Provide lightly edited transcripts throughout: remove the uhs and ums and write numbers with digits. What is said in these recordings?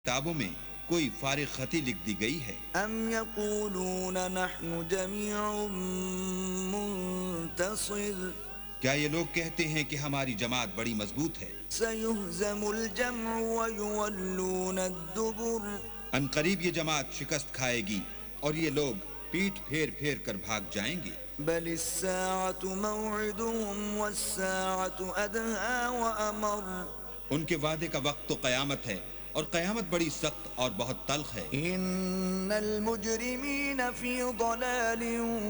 کتابوں میں کوئی فارغ خطی لکھ دی گئی ہے؟ ام یقولون نحن جمیع منتصر کیا یہ لوگ کہتے ہیں کہ ہماری جماعت بڑی مضبوط ہے؟ سیہزم الجمع ویولون الدبر ان قریب یہ جماعت شکست کھائے گی اور یہ لوگ پیٹھ پھیر پھیر کر بھاگ جائیں گے۔ بل الساعة موعدهم والساعة ادہى وامر ان کے وعدے کا وقت تو قیامت ہے اور قیامت بڑی سخت اور بہت تلخ ہے۔ ان المجرمین فی ضلال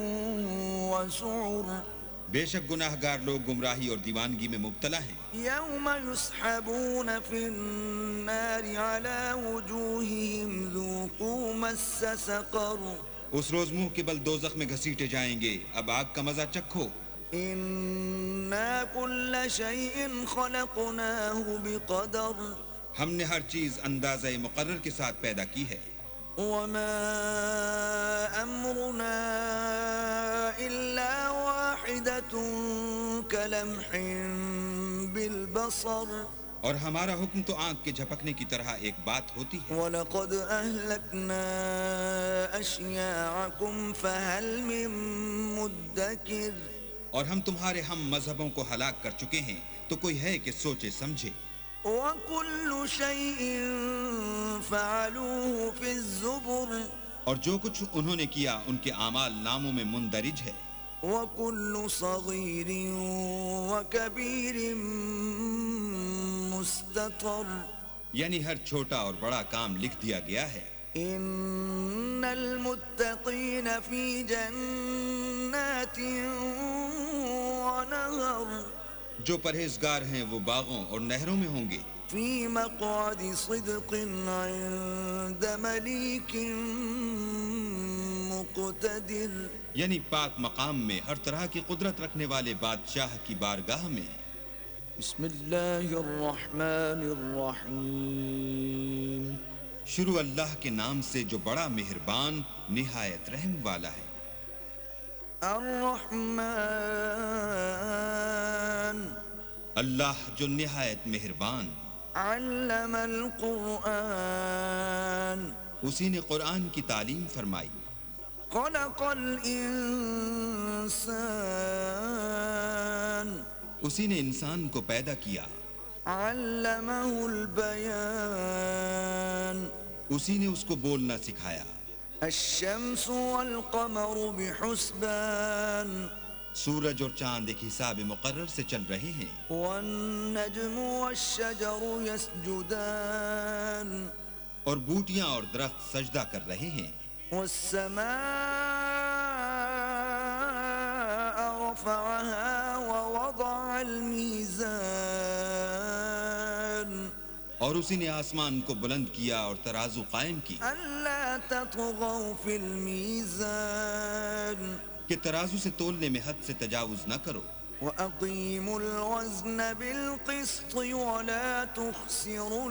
وسعر بے شک گناہ گار لوگ گمراہی اور دیوانگی میں مبتلا ہیں۔ یوم یسحبون فی النار علی وجوہہم ذوقوا مس سقر اس روز منہ کے بل دوزخ میں گھسیٹے جائیں گے، اب آگ کا مزہ چکھو۔ انا کل شیء خلقناہ بقدر ہم نے ہر چیز اندازہ مقرر کے ساتھ پیدا کی ہے۔ وما امرنا الا واحدۃ کلمح بالبصر اور ہمارا حکم تو آنکھ کے جھپکنے کی طرح ایک بات ہوتی ہے۔ وَلَقَدْ أَهْلَكْنَا أَشْيَاعَكُمْ فَهَلْ مِن مُدَّكِرٍ اور ہم تمہارے ہم مذہبوں کو ہلاک کر چکے ہیں، تو کوئی ہے کہ سوچے سمجھے۔ وَكُلُّ شَيْءٍ فَعَلُوهُ فِي الزُّبُرِ اور جو کچھ انہوں نے کیا ان کے اعمال ناموں میں مندرج ہے۔ وَكُلُّ صَغِيرٍ وَكَبِيرٍ مُسْتَطَرٍ یعنی ہر چھوٹا اور بڑا کام لکھ دیا گیا ہے۔ ان المتقین فی جنات ونہر جو پرہیزگار ہیں وہ باغوں اور نہروں میں ہوں گے۔ فی مقعد صدق عند ملیک مقتدر یعنی پاک مقام میں ہر طرح کی قدرت رکھنے والے بادشاہ کی بارگاہ میں۔ بسم اللہ الرحمن الرحیم شروع اللہ کے نام سے جو بڑا مہربان نہایت رحم والا ہے۔ الرحمن اللہ جو نہایت مہربان۔ علم القرآن اسی نے قرآن کی تعلیم فرمائی۔ خلق الانسان اسی نے انسان کو پیدا کیا۔ علمہ البیان اسی نے اس کو بولنا سکھایا۔ الشمس والقمر بحسبان سورج اور چاند ایک حساب مقرر سے چل رہے ہیں۔ والنجم والشجر يسجدان اور بوٹیاں اور درخت سجدہ کر رہے ہیں۔ والسماء رفعها ووضع الميزان اور اسی نے آسمان کو بلند کیا اور ترازو قائم کی ألا تطغوا في الميزان کہ ترازو سے تولنے میں حد سے تجاوز نہ کرو۔ وَأَقِيمُوا الْوَزْنَ بِالْقِسْطِ وَلَا تُخْسِرُوا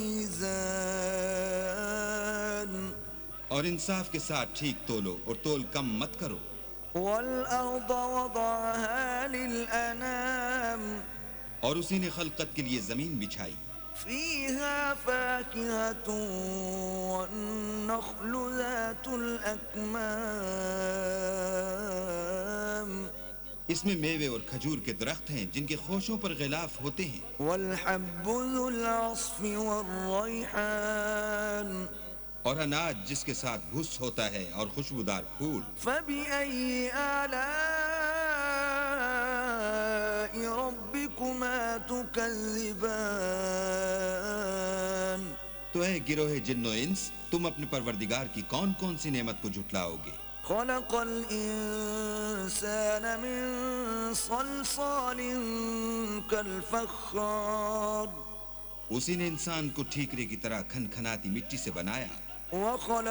الْمِيزَانَ اور انصاف کے ساتھ ٹھیک تولو اور تول کم مت کرو۔ وَالْأَرْضَ وَضَعَهَا لِلْأَنَامِ اور اسی نے خلقت کے لیے زمین بچھائی۔ فِيهَا فَاكِهَةٌ وَالنَّخْلُ ذَاتُ الْأَكْمَامِ اس میں میوے اور کھجور کے درخت ہیں جن کے خوشوں پر غلاف ہوتے ہیں۔ وَالْحَبُّ ذُو الْعَصْفِ وَالرَّيْحَانِ اور اناج جس کے ساتھ بھس ہوتا ہے اور خوشبودار پھول۔ فَبِأَيِّ آلَاءِ رَبِّكُمَا تُكَذِّبَانِ تو اے گروہ جن و انس، تم اپنے پروردگار کی کون کون سی نعمت کو جھٹلاؤ گے؟ خَلَقَ الْإِنسَانَ مِنْ صَلْصَالٍ كَالْفَخَّارِ اسی نے انسان کو ٹھیکرے کی طرح کھنکھناتی مٹی سے بنایا۔ وَخَلَقَ